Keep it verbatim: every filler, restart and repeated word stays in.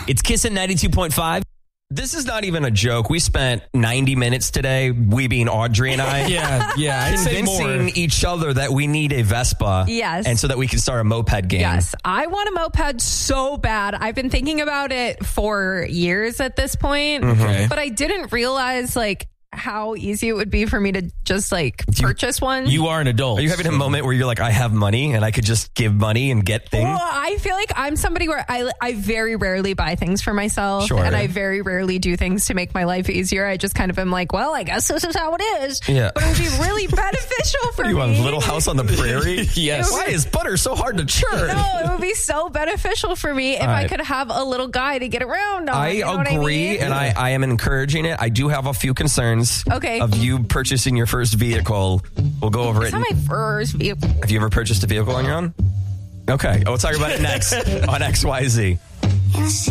It's Kissin' ninety-two point five. This is not even a joke. We spent ninety minutes today, we being Audrey and I. yeah, yeah. I'd say convincing more. each other that we need a Vespa. Yes. And so that we can start a moped game. Yes. I want a moped so bad. I've been thinking about it for years at this point. Okay. But I didn't realize, like, how easy it would be for me to just like purchase one. You are an adult. Are you having a moment where you're like, I have money and I could just give money and get things? Well, I feel like I'm somebody where I, I very rarely buy things for myself. Sure. And I very rarely do things to make my life easier. I just kind of am like, well, I guess this is how it is. Yeah. But it would be really beneficial for you me. want Little House on the Prairie? Yes. Why is butter so hard to churn? No, it would be so beneficial for me if All I right. could have a little guy to get around on. I you know what agree, I mean? and I, I am encouraging it. I do have a few concerns Okay. of you purchasing your first vehicle. We'll go over It's it. not my first vehicle. Have you ever purchased a vehicle on your own? Okay. Oh, we'll talk about it next on X Y Z.